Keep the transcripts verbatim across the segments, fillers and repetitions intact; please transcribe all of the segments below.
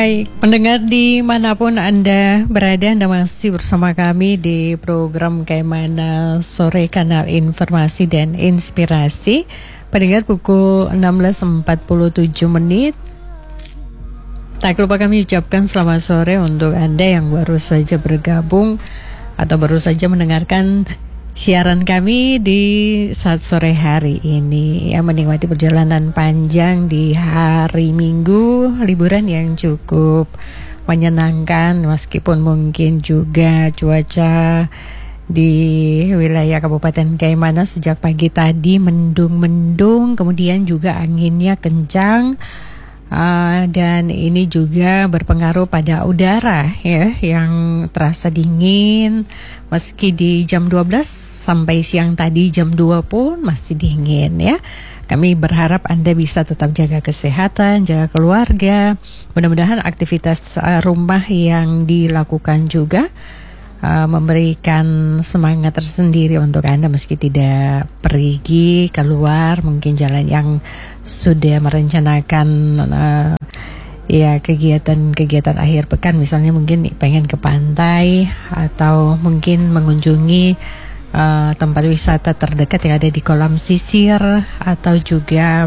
Baik, pendengar dimanapun Anda berada, Anda masih bersama kami di program Kaimana Sore, Kanal Informasi dan Inspirasi. Pendengar, pukul enam belas empat puluh tujuh menit. Tak lupa kami ucapkan selamat sore untuk Anda yang baru saja bergabung atau baru saja mendengarkan siaran kami di saat sore hari ini, yang menikmati perjalanan panjang di hari Minggu, liburan yang cukup menyenangkan meskipun mungkin juga cuaca di wilayah Kabupaten Kaimana sejak pagi tadi mendung-mendung, kemudian juga anginnya kencang. Uh, dan ini juga berpengaruh pada udara ya, yang terasa dingin meski di jam dua belas sampai siang tadi jam dua pun masih dingin ya. Kami berharap Anda bisa tetap jaga kesehatan, jaga keluarga. Mudah-mudahan aktivitas uh, rumah yang dilakukan juga Uh, memberikan semangat tersendiri untuk Anda meski tidak pergi keluar, mungkin jalan yang sudah merencanakan uh, ya kegiatan-kegiatan akhir pekan, misalnya mungkin pengen ke pantai atau mungkin mengunjungi uh, tempat wisata terdekat yang ada di kolam sisir, atau juga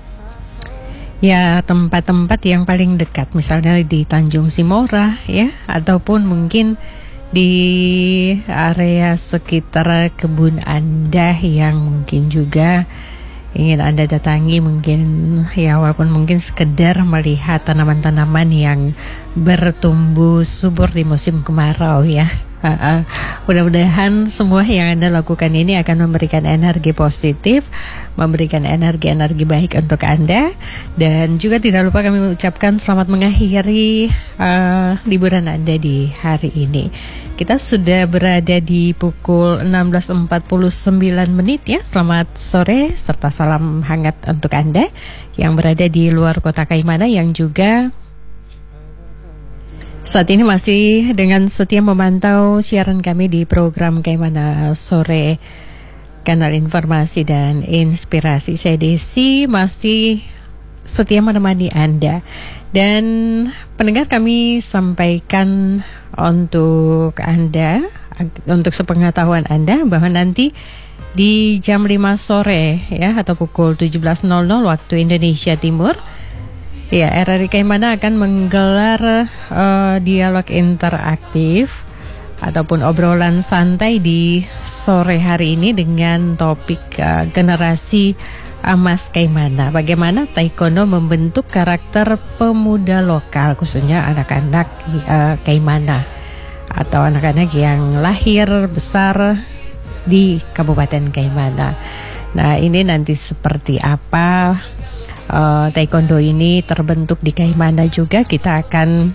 ya tempat-tempat yang paling dekat misalnya di Tanjung Simora ya, ataupun mungkin di area sekitar kebun Anda yang mungkin juga ingin Anda datangi, mungkin ya walaupun mungkin sekedar melihat tanaman-tanaman yang bertumbuh subur di musim kemarau ya. Uh, uh, mudah-mudahan semua yang Anda lakukan ini akan memberikan energi positif, memberikan energi-energi baik untuk Anda. Dan juga tidak lupa kami mengucapkan selamat mengakhiri uh, liburan Anda di hari ini. Kita sudah berada di pukul enam belas empat puluh sembilan menit ya. Selamat sore serta salam hangat untuk Anda yang berada di luar kota Kaimana, yang juga saat ini masih dengan setia memantau siaran kami di program Kaimana Sore, Kanal Informasi dan Inspirasi. Saya Desi masih setia menemani Anda. Dan pendengar, kami sampaikan untuk Anda, untuk sepengetahuan Anda, bahwa nanti di jam lima sore ya, atau pukul tujuh belas nol nol waktu Indonesia Timur, ya, R R I Kaimana akan menggelar uh, dialog interaktif ataupun obrolan santai di sore hari ini dengan topik uh, generasi emas Kaimana. Bagaimana taekwondo membentuk karakter pemuda lokal, khususnya anak-anak uh, Kaimana atau anak-anak yang lahir besar di Kabupaten Kaimana. Nah, ini nanti seperti apa Uh, taekwondo ini terbentuk di Kaimana juga. Kita akan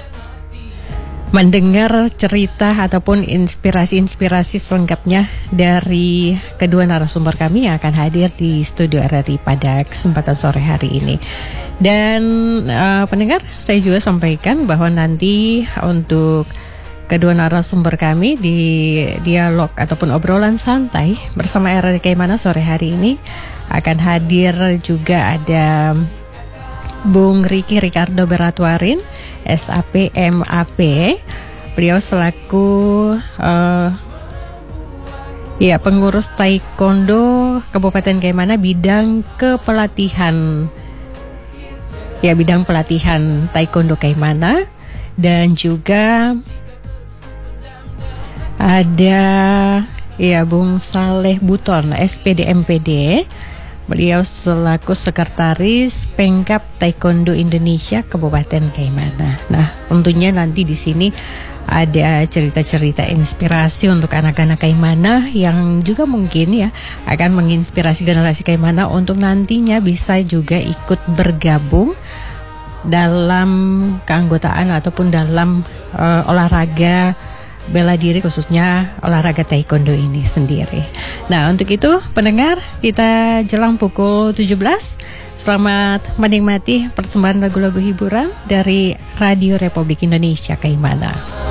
mendengar cerita ataupun inspirasi-inspirasi selengkapnya dari kedua narasumber kami yang akan hadir di studio R R I pada kesempatan sore hari ini. Dan uh, pendengar, saya juga sampaikan bahwa nanti untuk kedua narasumber kami di dialog ataupun obrolan santai bersama R R I Kaimana sore hari ini akan hadir juga ada Bung Riki Ricardo Beratwarin, S A P M A P. Beliau selaku uh, ya pengurus taekwondo Kabupaten Kaimana bidang kepelatihan, ya bidang pelatihan taekwondo Kaimana. Dan juga ada ya Bung Saleh Buton, S P D M P D. Beliau selaku sekretaris Pengkap Taekwondo Indonesia Kabupaten Kaimana. Nah, tentunya nanti di sini ada cerita-cerita inspirasi untuk anak-anak Kaimana yang juga mungkin ya akan menginspirasi generasi Kaimana untuk nantinya bisa juga ikut bergabung dalam keanggotaan ataupun dalam uh, olahraga bela diri, khususnya olahraga taekwondo ini sendiri. Nah, untuk itu pendengar, kita jelang pukul tujuh belas. Selamat menikmati persembahan lagu-lagu hiburan dari Radio Republik Indonesia Kaimana.